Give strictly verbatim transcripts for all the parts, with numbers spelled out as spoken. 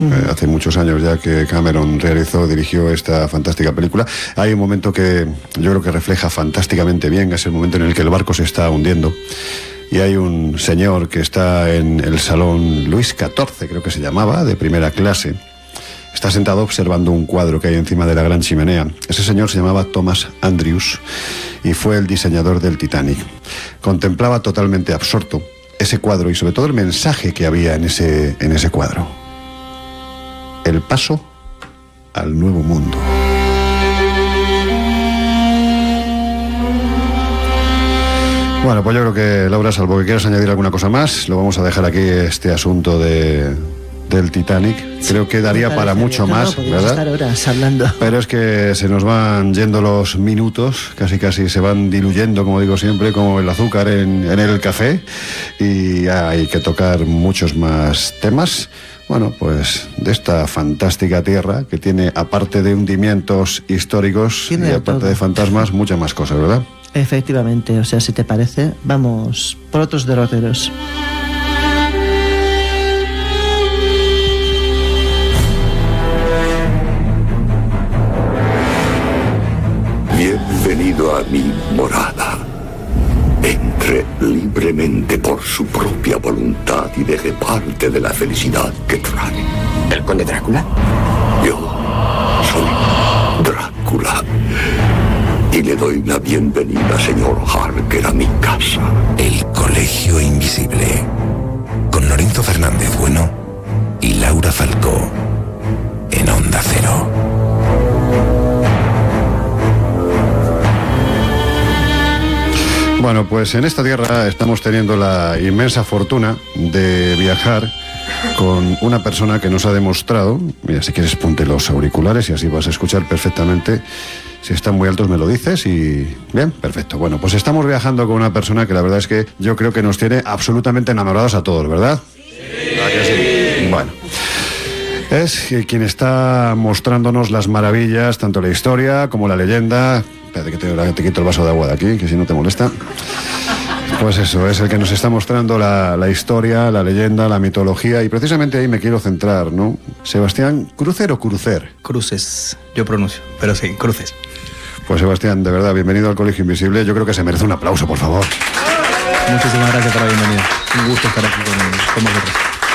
Uh-huh. Eh, hace muchos años ya que Cameron realizó, dirigió esta fantástica película. Hay un momento que yo creo que refleja fantásticamente bien, es el momento en el que el barco se está hundiendo. Y hay un señor que está en el salón Luis catorce, creo que se llamaba, de primera clase. Está sentado observando un cuadro que hay encima de la gran chimenea. Ese señor se llamaba Thomas Andrews y fue el diseñador del Titanic. Contemplaba totalmente absorto ese cuadro y sobre todo el mensaje que había en ese, en ese cuadro. El paso al nuevo mundo. Bueno, pues yo creo que, Laura, salvo que quieras añadir alguna cosa más, lo vamos a dejar aquí, este asunto de, del Titanic. Creo que daría para mucho más, no, ¿verdad? Estar horas hablando. Pero es que se nos van yendo los minutos, casi casi se van diluyendo, como digo siempre, como el azúcar en, en el café, y hay que tocar muchos más temas. Bueno, pues de esta fantástica tierra que tiene, aparte de hundimientos históricos Tiene y de aparte todo. de fantasmas, muchas más cosas, ¿verdad? Efectivamente, o sea, si te parece, vamos por otros derroteros. Bienvenido a mi morada. Entre libremente por su propia voluntad y deje parte de la felicidad que trae. ¿El conde Drácula? Yo soy Drácula. Y le doy la bienvenida, señor Harker, a mi casa. El Colegio Invisible. Con Lorenzo Fernández Bueno y Laura Falcó. En Onda Cero. Bueno, pues en esta tierra estamos teniendo la inmensa fortuna de viajar con una persona que nos ha demostrado, mira, si quieres ponte los auriculares y así vas a escuchar perfectamente. Si están muy altos me lo dices y... Bien, perfecto. Bueno, pues estamos viajando con una persona que la verdad es que yo creo que nos tiene absolutamente enamorados a todos, ¿verdad? Sí. ¿A que sí? Bueno. Es quien está mostrándonos las maravillas, tanto la historia como la leyenda. Espérate que te, te quito el vaso de agua de aquí, que si no te molesta. Pues eso, es el que nos está mostrando la, la historia, la leyenda, la mitología, y precisamente ahí me quiero centrar, ¿no? Sebastián, ¿Crucer o Crucer? Cruces, yo pronuncio, pero sí, Cruces. Pues Sebastián, de verdad, bienvenido al Colegio Invisible. Yo creo que se merece un aplauso, por favor. Muchísimas gracias por la bienvenida. Un gusto estar aquí con, con vosotros.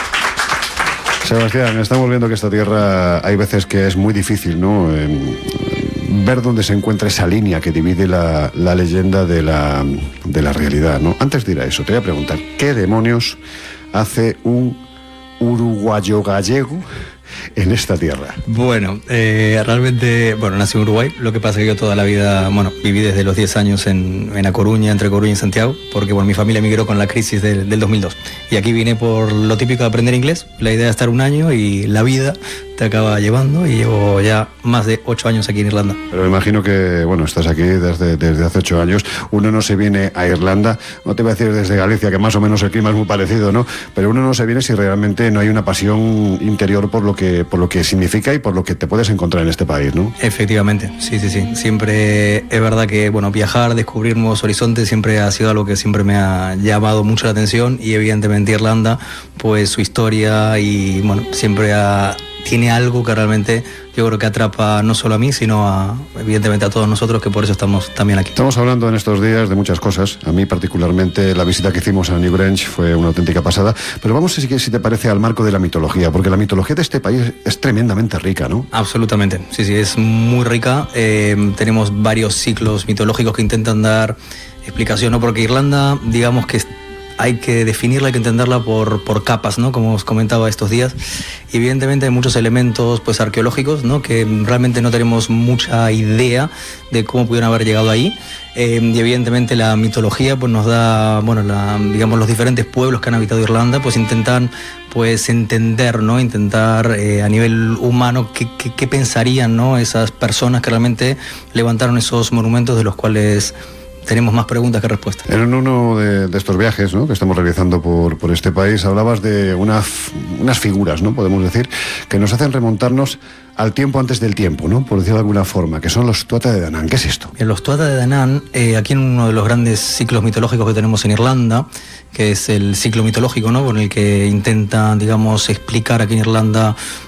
Sebastián, estamos viendo que esta tierra hay veces que es muy difícil, ¿no? Eh, ver dónde se encuentra esa línea que divide la, la leyenda de la, de la realidad, ¿no? Antes de ir a eso, te voy a preguntar, ¿qué demonios hace un uruguayo gallego en esta tierra? Bueno, eh, realmente, bueno, nací en Uruguay, lo que pasa es que yo toda la vida, bueno, viví desde los diez años en, en A Coruña, entre Coruña y Santiago, porque bueno, mi familia emigró con la crisis del, del dos mil dos, y aquí vine por lo típico de aprender inglés, la idea de estar un año y la vida te acaba llevando, y llevo ya más de ocho años aquí en Irlanda. Pero me imagino que, bueno, estás aquí desde, desde hace ocho años, uno no se viene a Irlanda, no te voy a decir desde Galicia, que más o menos el clima es muy parecido, ¿no? Pero uno no se viene si realmente no hay una pasión interior por lo que, por lo que significa y por lo que te puedes encontrar en este país, ¿no? Efectivamente, sí, sí, sí. Siempre es verdad que, bueno, viajar, descubrir nuevos horizontes siempre ha sido algo que siempre me ha llamado mucho la atención, y evidentemente Irlanda, pues su historia y, bueno, siempre ha... tiene algo que realmente yo creo que atrapa no solo a mí, sino a, evidentemente a todos nosotros, que por eso estamos también aquí. Estamos hablando en estos días de muchas cosas. A mí particularmente la visita que hicimos a Newgrange fue una auténtica pasada. Pero vamos, si, si te parece, al marco de la mitología, porque la mitología de este país es tremendamente rica, ¿no? Absolutamente, sí, sí, es muy rica. Eh, tenemos varios ciclos mitológicos que intentan dar explicación, ¿no? Porque Irlanda, digamos que es hay que definirla, hay que entenderla por, por capas, ¿no? Como os comentaba estos días. Y evidentemente hay muchos elementos pues arqueológicos, ¿no? Que realmente no tenemos mucha idea de cómo pudieron haber llegado ahí. Eh, y evidentemente la mitología pues nos da, bueno, la, digamos, los diferentes pueblos que han habitado Irlanda pues intentan pues entender, ¿no? Intentar eh, a nivel humano qué, qué, qué pensarían, ¿no? Esas personas que realmente levantaron esos monumentos, de los cuales tenemos más preguntas que respuestas. En uno de, de estos viajes, ¿no?, que estamos realizando por, por este país, hablabas de una, unas figuras, ¿no?, podemos decir, que nos hacen remontarnos al tiempo antes del tiempo, ¿no?, por decirlo de alguna forma, que son los Tuatha de Danann. ¿Qué es esto? Bien, los Tuatha de Danann, eh, aquí en uno de los grandes ciclos mitológicos que tenemos en Irlanda, que es el ciclo mitológico, ¿no?, con el que intentan, digamos, explicar aquí en Irlanda